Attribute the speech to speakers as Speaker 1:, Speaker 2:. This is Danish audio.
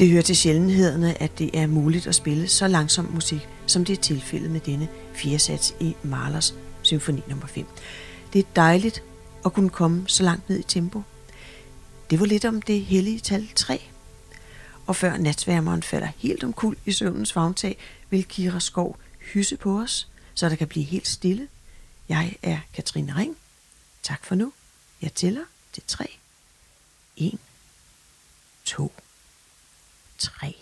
Speaker 1: Det hører til sjældenhederne, at det er muligt at spille så langsom musik, som det er tilfældet med denne 4. sats i Mahlers symfoni nummer 5. Det er dejligt at kunne komme så langt ned i tempo. Det var lidt om det hellige tal 3. Og før natsværmeren falder helt omkuld i søvnens favntag, vil Kira Skov hysse på os, så der kan blive helt stille. Jeg er Katrine Ring. Tak for nu. Jeg tæller til 3. 1, 2, 3.